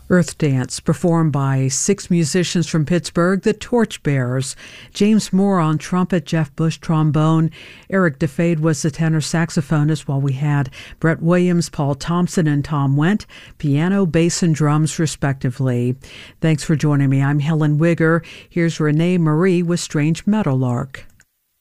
Earth Dance, performed by 6 musicians from Pittsburgh, the Torchbearers. James Moore on trumpet, Jeff Bush trombone, Eric DeFade was the tenor saxophonist, while we had Brett Williams, Paul Thompson, and Tom Wendt, piano, bass, and drums, respectively. Thanks for joining me. I'm Helen Wigger. Here's Renee Marie with Strange Meadowlark.